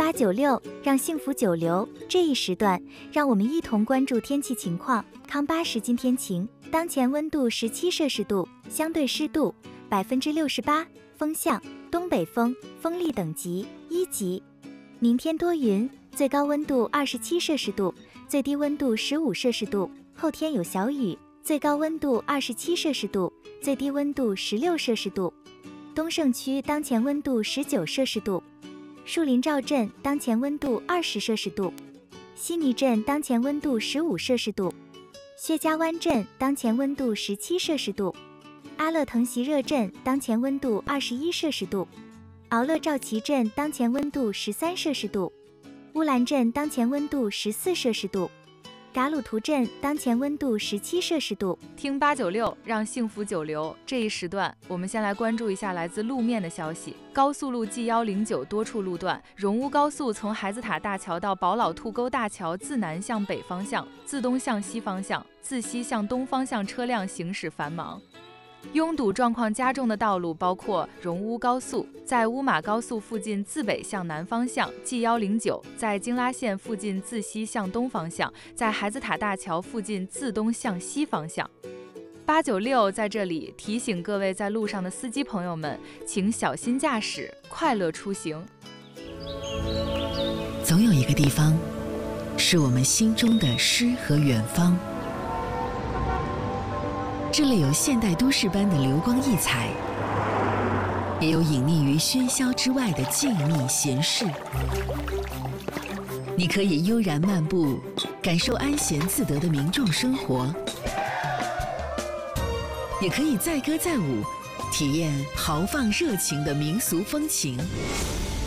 896让幸福久留，这一时段，让我们一同关注天气情况。康巴时今天晴，当前温度17摄氏度，相对湿度68%，风向东北风，风力等级1级。明天多云，最高温度27摄氏度，最低温度15摄氏度。后天有小雨，最高温度27摄氏度，最低温度16摄氏度。东胜区当前温度19摄氏度，树林赵镇当前温度20摄氏度，西尼镇当前温度15摄氏度，薛家湾镇当前温度17摄氏度，阿勒腾席热镇当前温度21摄氏度，敖勒赵旗镇当前温度13摄氏度，乌兰镇当前温度14摄氏度，嘎鲁图镇当前温度17摄氏度。 听896，让幸福久留。这一时段，我们先来关注一下来自路面的消息。高速路 G109多处路段，荣乌高速从孩子塔大桥到宝老兔沟大桥自南向北方向、自东向西方向、自西向东方向车辆行驶繁忙。拥堵状况加重的道路包括荣乌高速，在乌马高速附近自北向南方向 G109，在京拉线附近自西向东方向，在孩子塔大桥附近自东向西方向。896在这里提醒各位在路上的司机朋友们，请小心驾驶，快乐出行。 总有一个地方，是我们心中的诗和远方。这里有现代都市般的流光溢彩，也有隐匿于喧嚣之外的静谧闲适。你可以悠然漫步，感受安闲自得的民众生活，也可以载歌载舞，体验豪放热情的民俗风情。